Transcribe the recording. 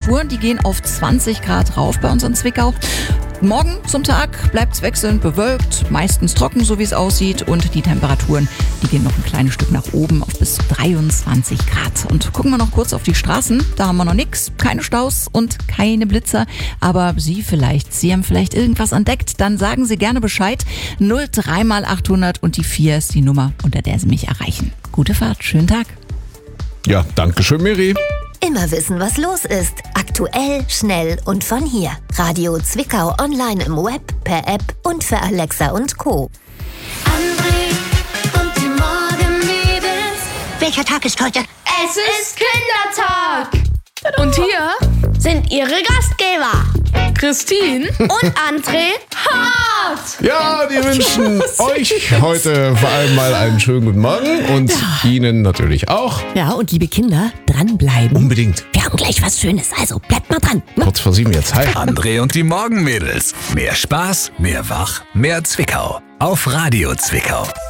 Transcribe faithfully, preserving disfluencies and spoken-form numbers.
Temperaturen, die gehen auf zwanzig Grad rauf bei uns in Zwickau. Morgen zum Tag bleibt es wechselnd bewölkt, meistens trocken, so wie es aussieht. Und die Temperaturen, die gehen noch ein kleines Stück nach oben auf bis zu dreiundzwanzig Grad. Und gucken wir noch kurz auf die Straßen. Da haben wir noch nichts, keine Staus und keine Blitzer. Aber Sie vielleicht, Sie haben vielleicht irgendwas entdeckt. Dann sagen Sie gerne Bescheid. null drei mal achthundert und die vier ist die Nummer, unter der Sie mich erreichen. Gute Fahrt, schönen Tag. Ja, danke schön, Miri. Immer wissen, was los ist. Aktuell, schnell und von hier. Radio Zwickau online im Web, per App und für Alexa und Co. André und die Morgenmädels. Welcher Tag ist heute? Es ist Kindertag. Und hier sind ihre Gastgeber. Christine und André Hart. Ja, die wünschen euch heute vor allem mal einen schönen guten Morgen und Ihnen natürlich auch. Ja, und liebe Kinder, dranbleiben. Unbedingt. Wir haben gleich was Schönes, also bleibt mal dran. Kurz vor sieben jetzt. Hi. André und die Morgenmädels. Mehr Spaß, mehr Wach, mehr Zwickau. Auf Radio Zwickau.